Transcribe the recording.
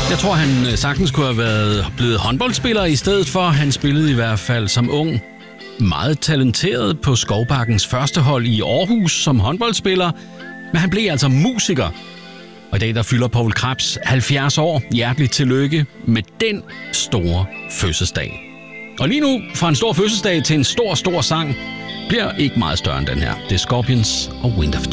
Jeg tror, han sagtens kunne have været blevet håndboldspiller i stedet for. Han spillede i hvert fald som ung meget talenteret på Skovbakkens første hold i Aarhus som håndboldspiller. Men han blev altså musiker. Og i dag der fylder Poul Krebs 70 år. Hjerteligt tillykke med den store fødselsdag. Og lige nu, fra en stor fødselsdag til en stor, stor sang, bliver ikke meget større end den her. Det er Scorpions og Wind of